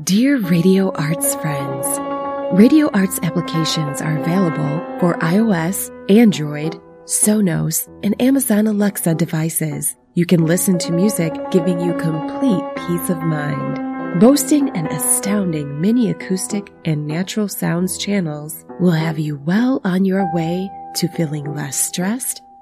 Dear Radio Arts friends, Radio Arts applications are available for iOS, Android, Sonos, and Amazon Alexa devices. You can listen to music giving you complete peace of mind. Boasting an astounding mini acoustic and natural sounds channels will have you well on your way to feeling less stressed